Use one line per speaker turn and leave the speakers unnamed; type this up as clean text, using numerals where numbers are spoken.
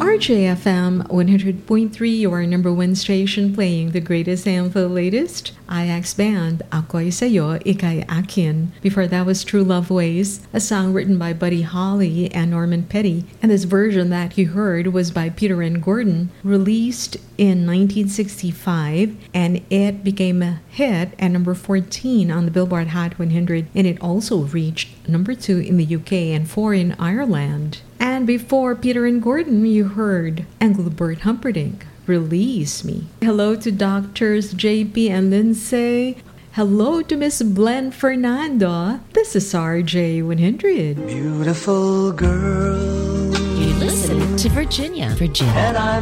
RJFM 100.3, your number one station playing the greatest and the latest. IX Band, Ako'y Sa'yo, Ika'y Akin. Before that was True Love Ways, a song written by Buddy Holly and Norman Petty. And this version that you heard was by Peter and Gordon, released in 1965, and it became a hit at number 14 on the Billboard Hot 100, and it also reached number 2 in the UK and 4 in Ireland. And before Peter and Gordon, you heard Engelbert Humperdinck, Release Me. Hello to Doctors JP and Lindsay. Hello to Miss Glenn Fernando. This is RJ100.
Beautiful girl.
You listen to Virginia.
And